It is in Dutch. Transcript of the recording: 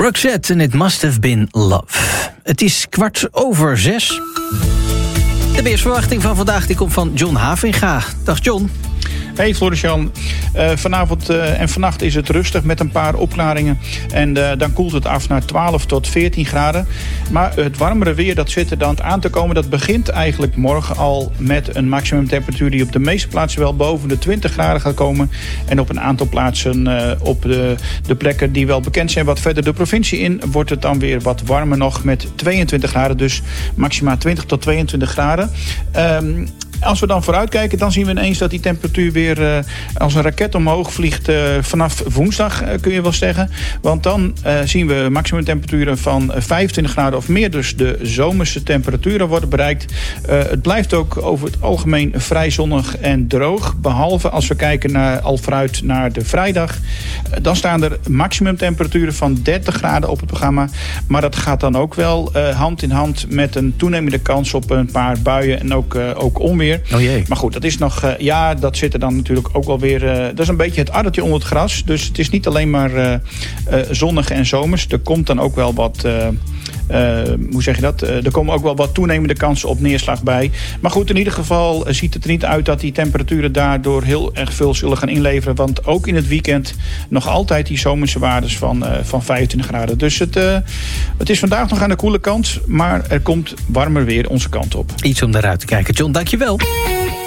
Roxette en It Must Have Been Love. Het is 6:15. De weersverwachting van vandaag die komt van John Havinga. Dag John. Hey Floris-Jan, vanavond en vannacht is het rustig met een paar opklaringen. En dan koelt het af naar 12 tot 14 graden. Maar het warmere weer dat zit er dan aan te komen. Dat begint eigenlijk morgen al met een maximumtemperatuur die op de meeste plaatsen wel boven de 20 graden gaat komen. En op een aantal plaatsen op de plekken die wel bekend zijn wat verder de provincie in, wordt het dan weer wat warmer nog met 22 graden. Dus maximaal 20 tot 22 graden. Als we dan vooruitkijken, dan zien we ineens dat die temperatuur weer als een raket omhoog vliegt vanaf woensdag, kun je wel zeggen. Want dan zien we maximumtemperaturen van 25 graden of meer. Dus de zomerse temperaturen worden bereikt. Het blijft ook over het algemeen vrij zonnig en droog. Behalve als we kijken al vooruit naar de vrijdag. Dan staan er maximumtemperaturen van 30 graden op het programma. Maar dat gaat dan ook wel hand in hand met een toenemende kans op een paar buien en ook onweer. Oh jee. Maar goed, dat is nog, dat zit er dan natuurlijk ook wel weer. Dat is een beetje het addertje onder het gras. Dus het is niet alleen maar zonnig en zomers. Er komt dan ook wel wat. Hoe zeg je dat? Er komen ook wel wat toenemende kansen op neerslag bij. Maar goed, in ieder geval ziet het er niet uit dat die temperaturen daardoor heel erg veel zullen gaan inleveren. Want ook in het weekend nog altijd die zomerse waardes van 25 graden. Dus het is vandaag nog aan de koele kant. Maar er komt warmer weer onze kant op. Iets om daaruit te kijken. John, dankjewel.